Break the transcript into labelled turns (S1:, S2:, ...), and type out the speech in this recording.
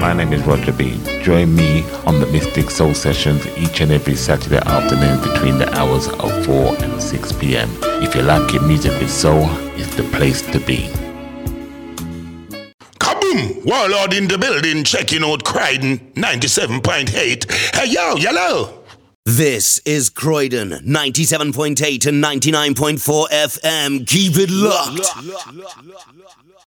S1: My name is Roger B. Join me on the Mystic Soul Sessions each and every Saturday afternoon between the hours of 4 and 6 p.m. If you like your music with soul, it's the place to be.
S2: Kaboom! Warlord in the building, checking out Croydon 97.8. Hey yo, yellow!
S3: This is Croydon 97.8 and 99.4 FM. Keep it locked.